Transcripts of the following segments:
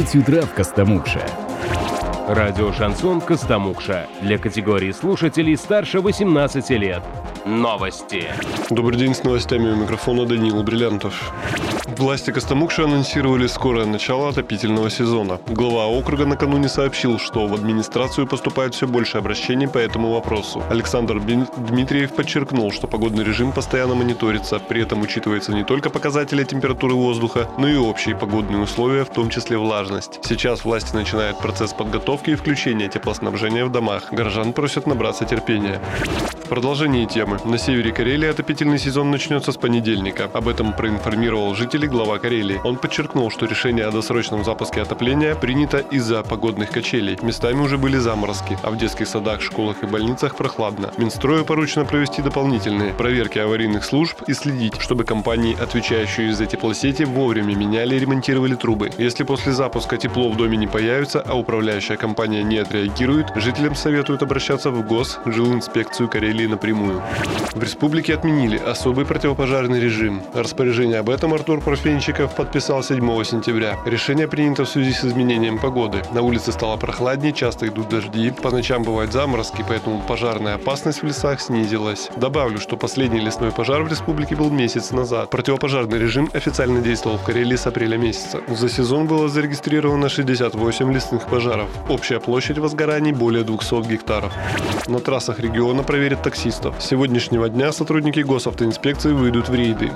9 утра в Костомукше. Радио «Шансон» Костомукша. Для категории слушателей старше 18 лет. Новости. Добрый день, с новостями у микрофона Даниил Бриллиантов. Власти Костомукши анонсировали скорое начало отопительного сезона. Глава округа накануне сообщил, что в администрацию поступает все больше обращений по этому вопросу. Александр Дмитриев подчеркнул, что погодный режим постоянно мониторится, при этом учитываются не только показатели температуры воздуха, но и общие погодные условия, в том числе влажность. Сейчас власти начинают процесс подготовки и включения теплоснабжения в домах. Горожан просят набраться терпения. В продолжении темы. На севере Карелии отопительный сезон начнется с понедельника. Об этом проинформировал жителей глава Карелии. Он подчеркнул, что решение о досрочном запуске отопления принято из-за погодных качелей. Местами уже были заморозки, а в детских садах, школах и больницах прохладно. Минстрою поручено провести дополнительные проверки аварийных служб и следить, чтобы компании, отвечающие за теплосети, вовремя меняли и ремонтировали трубы. Если после запуска тепло в доме не появится, а управляющая компания не отреагирует, жителям советуют обращаться в Госжилинспекцию Карелии напрямую. В республике отменили особый противопожарный режим. Распоряжение об этом Артур Парфенчиков подписал 7 сентября. Решение принято в связи с изменением погоды. На улице стало прохладнее, часто идут дожди, по ночам бывают заморозки, поэтому пожарная опасность в лесах снизилась. Добавлю, что последний лесной пожар в республике был месяц назад. Противопожарный режим официально действовал в Карелии с апреля месяца. За сезон было зарегистрировано 68 лесных пожаров. Общая площадь возгораний более 200 гектаров. На трассах региона проверят таксистов. С сегодняшнего дня сотрудники госавтоинспекции выйдут в рейды.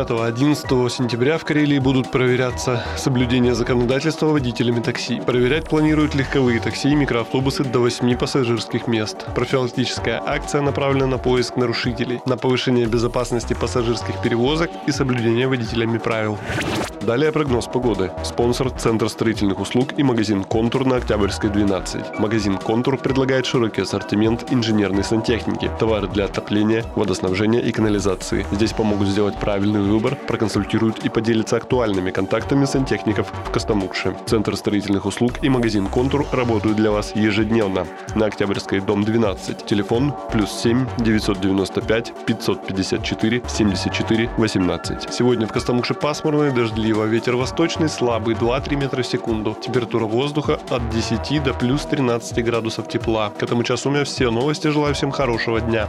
10-11 сентября в Карелии будут проверяться соблюдение законодательства водителями такси. Проверять планируют легковые такси и микроавтобусы до 8 пассажирских мест. Профилактическая акция направлена на поиск нарушителей, на повышение безопасности пассажирских перевозок и соблюдение водителями правил. Далее прогноз погоды. Спонсор — Центр строительных услуг и магазин «Контур» на Октябрьской, 12. Магазин «Контур» предлагает широкий ассортимент инженерной сантехники, товары для отопления, водоснабжения и канализации. Здесь помогут сделать правильный выбор, проконсультируют и поделятся актуальными контактами сантехников в Костомукше. Центр строительных услуг и магазин «Контур» работают для вас ежедневно. На Октябрьской, дом 12. Телефон +7 995 554 74 18. Сегодня в Костомукше пасмурно и дождливо. Ветер восточный слабый 2-3 метра в секунду. Температура воздуха от 10 до плюс 13 градусов тепла. К этому часу у меня все новости. Желаю всем хорошего дня.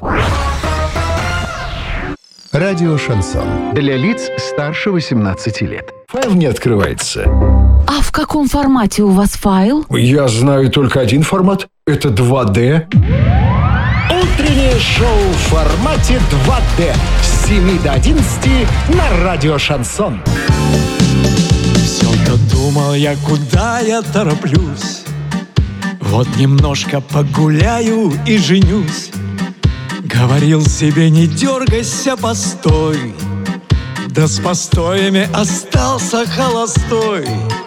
Радио «Шансон». Для лиц старше 18 лет. Файл не открывается. А в каком формате у вас файл? Я знаю только один формат. Это 2D. Утреннее шоу в формате 2D. С 7 до 11 на радио «Шансон». Все-то думал я, куда я тороплюсь. Вот немножко погуляю и женюсь. Говорил себе, не дергайся, постой. Да с постоями остался холостой.